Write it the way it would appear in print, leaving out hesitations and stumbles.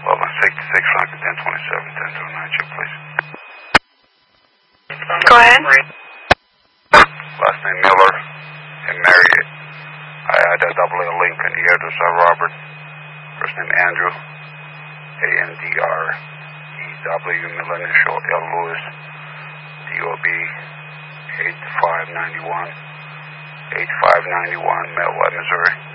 1166 Franklin 1027 1009, check please. Go ahead. Last name Miller and Marriott. I had a double A Lincoln. The address of Robert. First name Andrew. ANDREW. Middle initial L. Lewis. DOB 8591. 8591 Millway, Missouri.